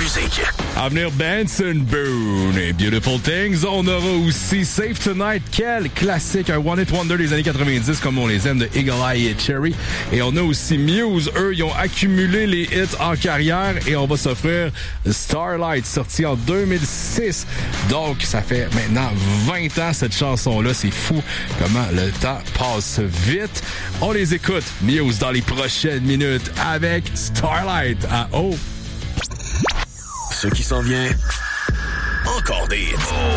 musique. À venir, Benson Boone et Beautiful Things. On aura aussi Save Tonight. Quel classique, un One Hit Wonder des années 90 comme on les aime de Eagle Eye et Cherry. Et on a aussi Muse. Eux, ils ont accumulé les hits en carrière et on va s'offrir Starlight, sorti en 2006. Donc, ça fait maintenant 20 ans cette chanson-là. C'est fou comment le temps passe vite. On les écoute, Muse, dans les prochaines minutes avec Starlight à O. Ce qui s'en vient, encore des hits.